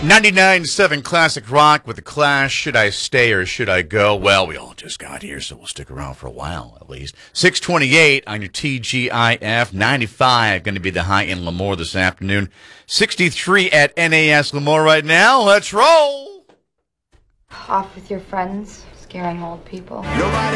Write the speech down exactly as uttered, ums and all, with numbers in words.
ninety-nine point seven Classic Rock with The Clash. Should I stay or should I go? Well, we all just got here, so we'll stick around for a while at least. six twenty-eight on your T G I F. ninety-five going to be the high in Lemoore this afternoon. sixty-three at N A S Lemoore right now. Let's roll. Off with your friends, scaring old people. Nobody